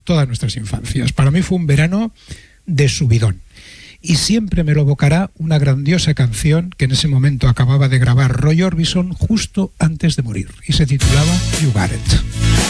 todas nuestras infancias. Para mí fue un verano de subidón. Y siempre me lo evocará una grandiosa canción que en ese momento acababa de grabar Roy Orbison justo antes de morir. Y se titulaba You Got It.